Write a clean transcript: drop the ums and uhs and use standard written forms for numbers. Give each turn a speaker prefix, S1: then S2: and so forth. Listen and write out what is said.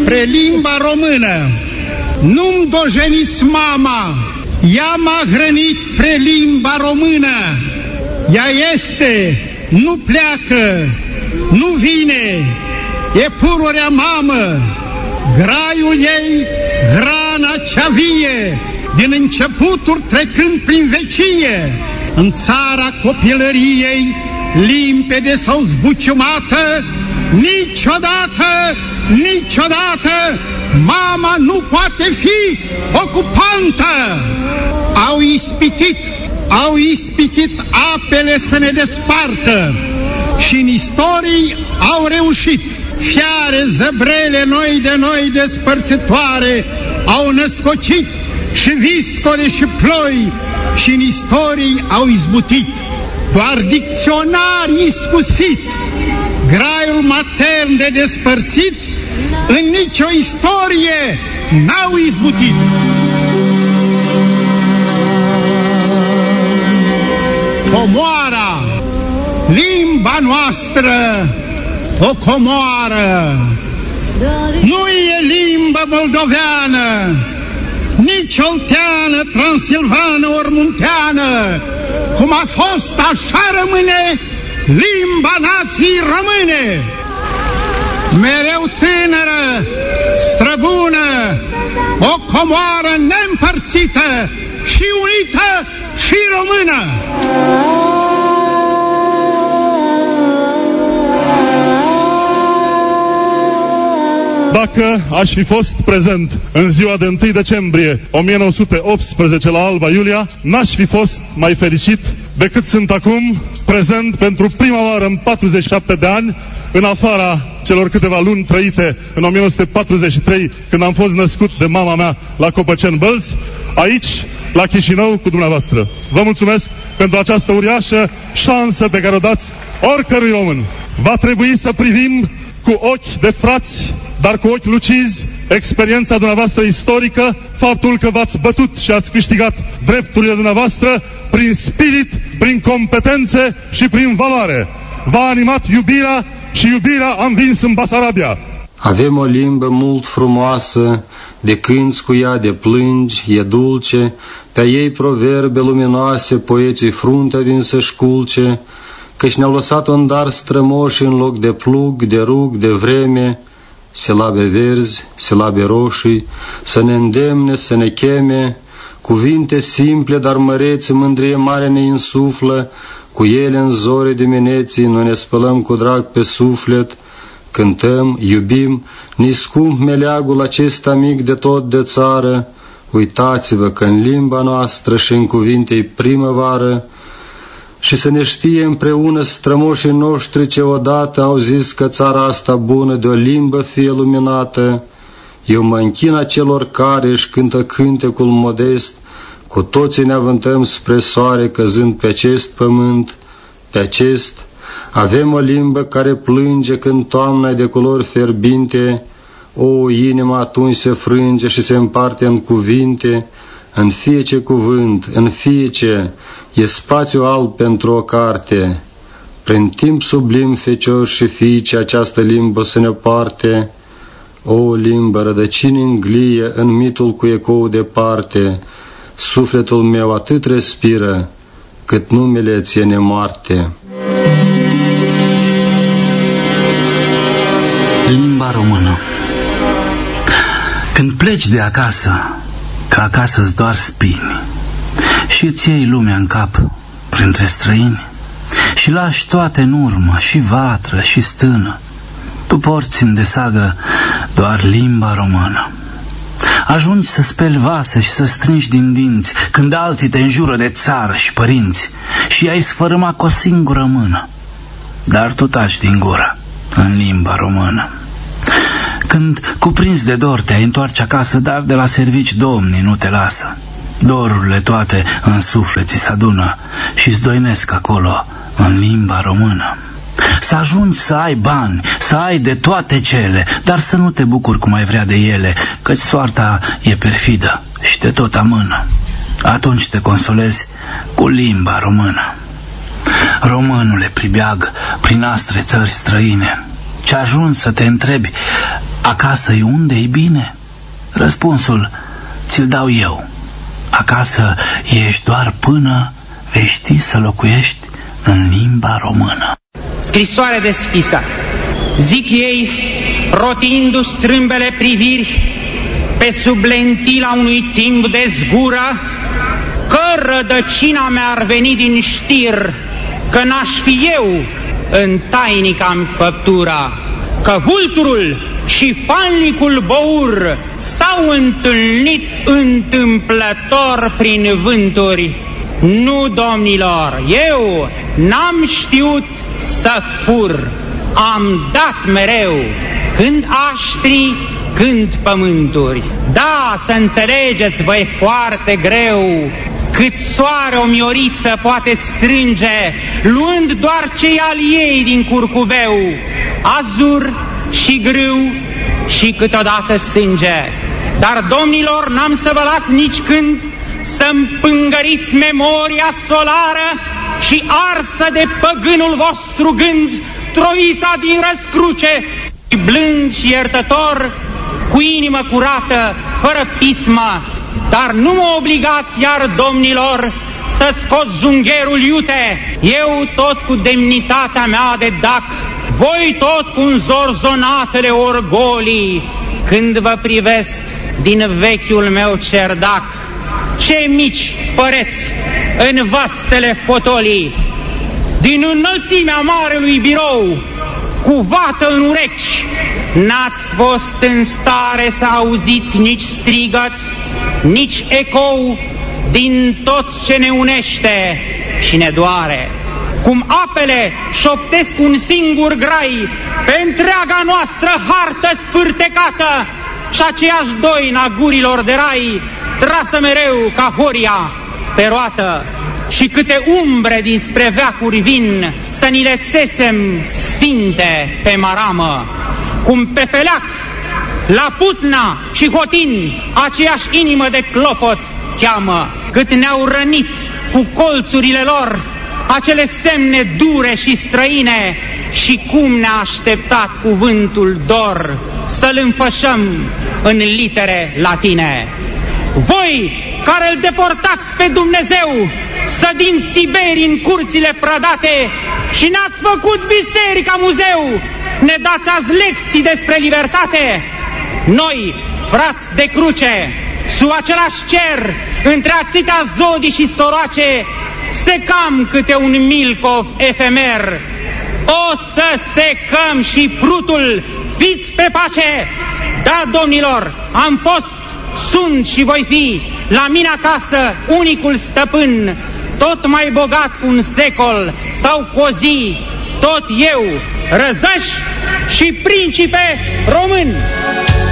S1: pre limba română. Nu-mi dojeniți mama, ea m-a hrănit pre limba română. Ea este, nu pleacă, nu vine, e pururea mamă. Graiul ei, hrana cea vie, din începuturi trecând prin vecie. În țara copilăriei, limpede sau zbuciumată, niciodată, mama nu poate fi ocupantă. Au ispitit apele să ne despartă și în istorii au reușit. Fiare, zăbrele, noi despărțitoare au născocit și viscore și ploi și în istorii au izbutit. Doar dicționar iscusit, graiul matern de despărțit, în nicio istorie n-au izbutit. Comoara, limba noastră, o comoară, nu e limbă moldoveană, nici olteană, transilvană, ori munteană. Cum a fost, așa rămâne, limba nației române. Mereu tânără, străbună, o comoară neîmpărțită și unită și română.
S2: Dacă aș fi fost prezent în ziua de 1 decembrie 1918 la Alba Iulia, n-aș fi fost mai fericit decât sunt acum, prezent pentru prima oară în 47 de ani, în afara celor câteva luni trăite în 1943, când am fost născut de mama mea la Copăceni-Bălți, aici, la Chișinău, cu dumneavoastră. Vă mulțumesc pentru această uriașă șansă pe care o dați oricărui român. Va trebui să privim cu ochi de frați, dar cu ochi lucizi, experiența dumneavoastră istorică, faptul că v-ați bătut și ați câștigat drepturile dumneavoastră prin spirit, prin competențe și prin valoare. V-a animat iubirea și iubirea a învins în Basarabia.
S3: Avem o limbă mult frumoasă, de cânți cu ea, de plângi, e dulce, pe ei proverbe luminoase, poeții fruntea vin să-și culce, căci ne-au lăsat un dar strămoși în loc de plug, de rug, de vreme, silabe verzi, silabe roșii, să ne îndemne, să ne cheme, cuvinte simple, dar măreți, mândrie mare ne insuflă, cu ele în zore dimineții, noi ne spălăm cu drag pe suflet, cântăm, iubim, ni scump meleagul acesta mic de tot de țară, uitați-vă că în limba noastră și în cuvinte-i primăvară, și să ne știe împreună strămoșii noștri ce odată au zis că țara asta bună de o limbă fie luminată. Eu mă închin acelor care își cântă cântecul modest, cu toții ne avântăm spre soare căzând pe acest pământ, pe acest. Avem o limbă care plânge când toamna e de culori fierbinte, o, inima atunci se frânge și se împarte în cuvinte, în fiece cuvânt, în fiece, e spațiu alb pentru o carte. Prin timp sublim, feciori și fiice, această limbă să ne parte. O, limbă, rădăcini în glie, în mitul cu ecou departe, sufletul meu atât respiră, cât numele ție ne moarte.
S4: Limba română. Când pleci de acasă, că acasă-ți doar spini, și îți iei lumea în cap printre străini, și lași toate în urmă, și vatră, și stână, tu porți în desagă doar limba română. Ajungi să speli vase și să strângi din dinți, când alții te înjură de țară și părinți, și ai sfărâma cu o singură mână, dar tu taci din gură în limba română. Când, cuprins de dor, te-ai întoarce acasă, dar de la servici domnii nu te lasă. Dorurile toate în suflet ți se adună și-ți doinesc acolo în limba română. Să ajungi să ai bani, să ai de toate cele, dar să nu te bucuri cum ai vrea de ele, căci soarta e perfidă și te tot amână. Atunci te consolezi cu limba română. Românule pribeag prin astre țări străine, ce ajungi să te întrebi Acasă-i unde-i bine? Răspunsul ți-l dau eu. Acasă ești doar până vei ști să locuiești în limba română.
S5: Scrisoare de Spisa. Zic ei, rotindu strâmbele priviri pe sub lentila unui timp de zgură, că rădăcina mi-ar veni din știr, că n-aș fi eu în tainica-mi făptura, că vulturul și falnicul bour s-au întâlnit întâmplător prin vânturi. Nu, domnilor, eu n-am știut să fur, am dat mereu, când aștri, când pământuri. Da, să înțelegeți, vă e foarte greu, cât soare o mioriță poate strânge, luând doar cei al ei din curcubeu, azur și grâu și câteodată sânge. Dar, domnilor, n-am să vă las nici când să-mi pângăriți memoria solară și arsă de păgânul vostru gând, troița din răscruce, blând și iertător, cu inimă curată, fără pismă. Dar nu mă obligați iar, domnilor, să scot jungherul iute, eu tot cu demnitatea mea de dac, voi tot cu înzorzonatele orgolii, când vă privesc din vechiul meu cerdac. Ce mici păreți în vastele fotolii, din înălțimea marelui birou, cu vată în urechi, n-ați fost în stare să auziți nici strigăt, nici ecou din tot ce ne unește și ne doare. Cum apele șoptesc un singur grai pe întreaga noastră hartă sfârtecată și aceeași doina gurilor de rai trasă mereu ca horia pe roată, și câte umbre dinspre veacuri vin să ni le țesem sfinte pe maramă, cum pe feleac, la Putna și Hotin aceeași inimă de clopot cheamă, cât ne-au rănit cu colțurile lor acele semne dure și străine, și cum ne-a așteptat cuvântul dor să-l înfășăm în litere latine. Voi care îl deportați pe Dumnezeu să din Siberii în curțile prădate și ne-ați făcut biserica muzeu, ne dați azi lecții despre libertate? Noi, frați de cruce, sub același cer, între atâtea zodii și soroace, secam câte un Milkov efemer. O să secăm și prutul, fiți pe pace! Da, domnilor, am fost, sunt și voi fi la mine acasă unicul stăpân, tot mai bogat cu un secol sau cu o zi, tot eu, răzăș și principe român.